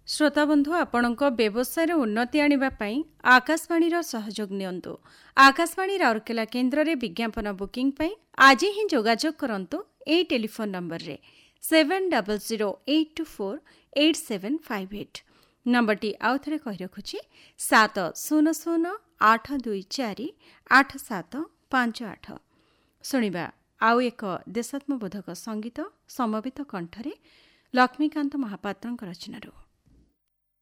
श्रोताबंधु आपणक व्यवसाय उन्नति आनिबा पई आकाशवाणी सहयोग नियंतु। आकाशवाणी राउरकेला केन्द्र रे विज्ञापन बुकिंग पई आज ही जोगाजोग करंतु ए टेलीफोन नंबर रे 7008248758 नंबरटी आउ थरे कहि रखुछि 7008248758 सुनिबा आउ एक देशात्मबोधक संगीत समवेत कंठरे लक्ष्मीकांत महापात्रଙ୍କ रचनारू।